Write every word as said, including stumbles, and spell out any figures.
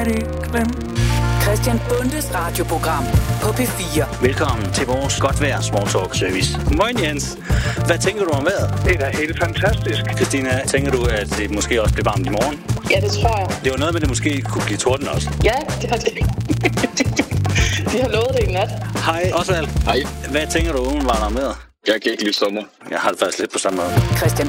Christian Bundes radioprogram på P fire. Velkommen til vores godt vejr small talk service. Moin Jens. Hvad tænker du om vejret? Det er da helt fantastisk. Christina, tænker du, at det måske også bliver varmt i morgen? Ja, det tror jeg. Det var noget med, at det måske kunne blive torden også. Ja, det har det. De har lovet det i nat. Hej Osvald. Hej. Hvad tænker du umiddelbart om vejret? Jeg kan ikke lide sommer. Jeg har det faktisk lidt på samme måde. Christian